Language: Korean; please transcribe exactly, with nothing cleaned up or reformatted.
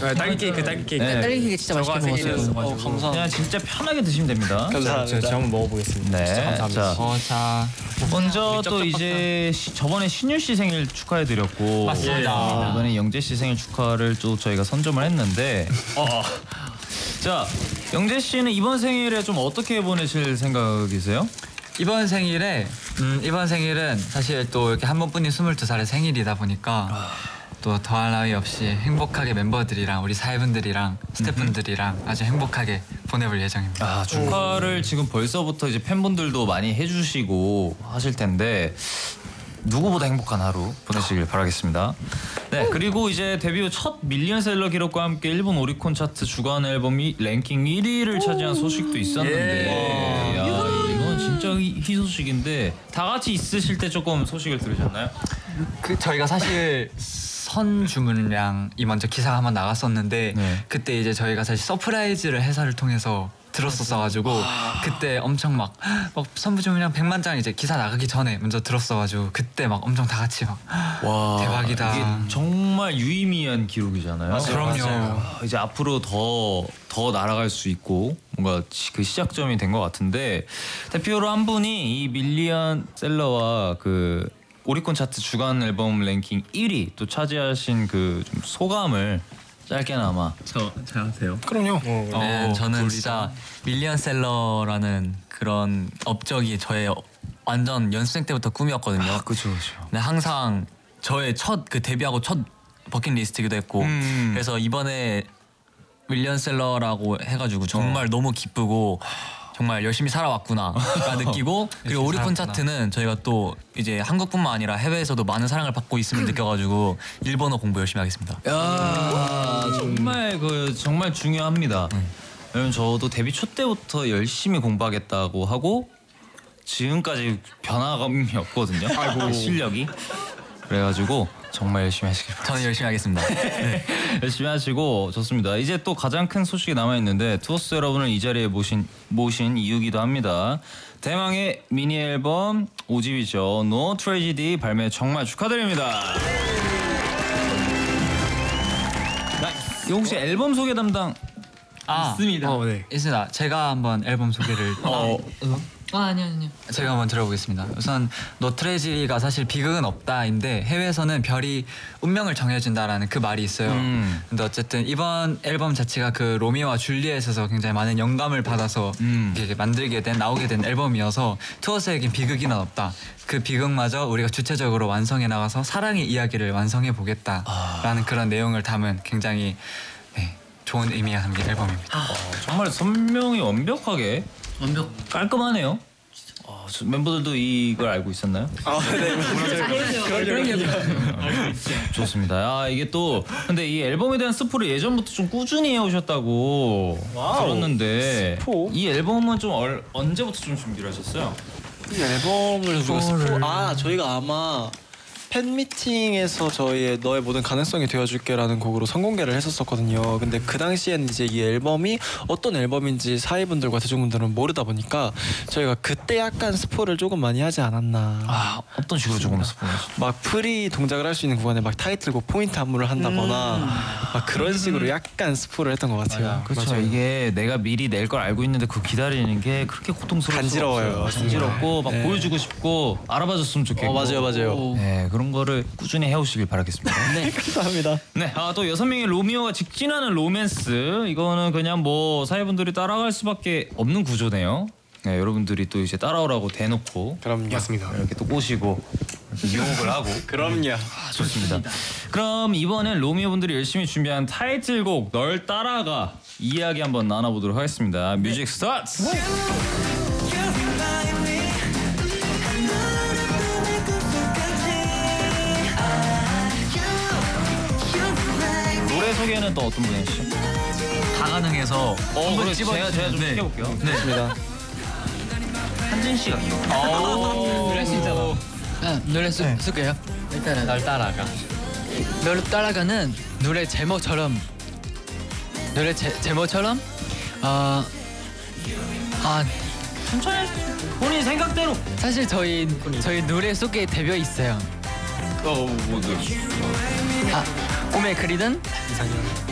네, 딸기 케이크, 딸기 케이크. 네. 딸기 케이크 진짜 맛있게 먹었어요. 어, 감사합니다. 그냥 진짜 편하게 드시면 됩니다. 감사합니다. 제가 한번 먹어보겠습니다. 네. 진짜 감사합니다. 자, 어, 자 먼저 또 이제 시, 저번에 신유 씨 생일 축하해드렸고 맞습니다. 예. 이번에 영재 씨 생일 축하를 또 저희가 선점을 했는데 어. 자, 영재 씨는 이번 생일에 좀 어떻게 보내실 생각이세요? 이번 생일에 음, 이번 생일은 사실 또 이렇게 한 번뿐인 스물두 살의 생일이다 보니까 아. 또 더할 나위 없이 행복하게 멤버들이랑 우리 사회분들이랑 스태프분들이랑 아주 행복하게 보내볼 예정입니다. 아, 축하를 지금 벌써부터 이제 팬분들도 많이 해주시고 하실 텐데 누구보다 행복한 하루 보내시길 바라겠습니다. 네, 그리고 이제 데뷔 후 첫 밀리언셀러 기록과 함께 일본 오리콘 차트 주간 앨범이 랭킹 일 위를 차지한 소식도 있었는데 야, 이건 진짜 희, 희소식인데 다 같이 있으실 때 조금 소식을 들으셨나요? 그 저희가 사실 선 주문량이 먼저 기사가 한번 나갔었는데 네. 그때 이제 저희가 사실 서프라이즈를 회사를 통해서 들었었어가지고 그때 엄청 막, 막 선부 주문량 백만 장 이제 기사 나가기 전에 먼저 들었어가지고 그때 막 엄청 다 같이 막 와, 대박이다. 이게 정말 유의미한 기록이잖아요. 맞아요. 그럼요. 맞아요. 이제 앞으로 더, 더 날아갈 수 있고 뭔가 그 시작점이 된 것 같은데 대표로 한 분이 이 밀리언셀러와 그 오리콘 차트 주간 앨범 랭킹 일 위 또 차지하신 그 좀 소감을 짧게나마. 저 잘하세요. 그럼요. 네, 저는 진짜 밀리언셀러라는 그런 업적이 저의 완전 연습생 때부터 꿈이었거든요. 아, 그렇죠, 그렇죠. 근데 항상 저의 첫 그 데뷔하고 첫 버킷리스트기도 했고 음. 그래서 이번에 밀리언셀러라고 해가지고 정말 너무 기쁘고 정말 열심히 살아왔구나가 느끼고 그리고 오리콘 살았구나. 차트는 저희가 또 이제 한국뿐만 아니라 해외에서도 많은 사랑을 받고 있음을 느껴가지고 일본어 공부 열심히 하겠습니다. 야, 정말 그 정말 중요합니다. 왜냐면 저도 데뷔 초 때부터 열심히 공부하겠다고 하고 지금까지 변화감이 없거든요. 그 실력이. 그래가지고 정말 열심히 하시길 바랍니다. 저는 열심히 하겠습니다. 네. 열심히 하시고 좋습니다. 이제 또 가장 큰 소식이 남아 있는데 투어스 여러분을 이 자리에 모신 모신 이유기도 합니다. 대망의 미니 앨범 오 집이죠. No Tragedy 발매 정말 축하드립니다. 이거 혹시 앨범 소개 담당 아, 있습니다. 어, 네. 있습니다. 제가 한번 앨범 소개를 어, 아 아니요 아니요. 제가 한번 들어보겠습니다. 우선 노트레지가 사실 비극은 없다인데 해외에서는 별이 운명을 정해준다라는 그 말이 있어요. 음. 근데 어쨌든 이번 앨범 자체가 그 로미오와 줄리엣에서 굉장히 많은 영감을 받아서 음. 이렇게 만들게 된 나오게 된 앨범이어서 투어스에겐 비극이는 없다. 그 비극마저 우리가 주체적으로 완성해 나가서 사랑의 이야기를 완성해 보겠다라는 아. 그런 내용을 담은 굉장히 네, 좋은 의미가 담긴 앨범입니다. 어, 정말 선명히 완벽하게 완벽. 깔끔하네요. 어, 저 멤버들도 이걸 알고 있었나요? 아, 네. 그런 게 좋습니다. 아, 이게 또 근데 이 앨범에 대한 스포를 예전부터 좀 꾸준히 해오셨다고 와우. 들었는데 스포? 이 앨범은 좀 얼, 언제부터 좀 준비를 하셨어요? 이 앨범을 누가 스포? 아, 저희가 아마 팬미팅에서 저희의 너의 모든 가능성이 되어줄게라는 곡으로 선공개를 했었었거든요. 근데 그 당시에는 이제 이 앨범이 어떤 앨범인지 사회분들과 대중분들은 모르다 보니까 저희가 그때 약간 스포를 조금 많이 하지 않았나. 아, 어떤 식으로 조금 스포를 하셨어요? 막 프리 동작을 할 수 있는 구간에 막 타이틀곡 포인트 안무를 한다거나 막 그런 식으로 약간 스포를 했던 것 같아요. 그렇죠. 맞아요. 이게 내가 미리 낼 걸 알고 있는데 그 기다리는 게 그렇게 고통스러워. 간지러워요, 간지럽고 막 네. 보여주고 싶고 알아봐줬으면 좋겠고. 어, 맞아요, 맞아요. 네, 그런 거를 꾸준히 해오시길 바라겠습니다. 네. 감사합니다. 네, 아, 또 여섯 명의 로미오가 직진하는 로맨스. 이거는 그냥 뭐 사회분들이 따라갈 수밖에 없는 구조네요. 네, 여러분들이 또 이제 따라오라고 대놓고 그럼 맞습니다. 이렇게 또 꼬시고 이렇게 유혹을 하고. 그럼요. 아, 좋습니다. 그럼 이번엔 로미오 분들이 열심히 준비한 타이틀곡 널 따라가 이야기 한번 나눠보도록 하겠습니다. 뮤직 스타트. 노래 소개는 또 어떤 분이 해주시죠? 다 가능해서 어, 한번 그래, 제가 제가 좀 네. 시켜볼게요. 네. 맞습니다. 한진 씨가. 노래 수 있잖아. 아, 노래 수, 쓸게요. 일단은 널 따라가. 널 따라가는 노래 제목처럼 노래 제, 제목처럼 어, 아 천천히 본인 생각대로. 사실 저희 저희 노래 속에 대표 있어요. 어, 뭐, 뭐, 아 꿈에 그리던 이상형.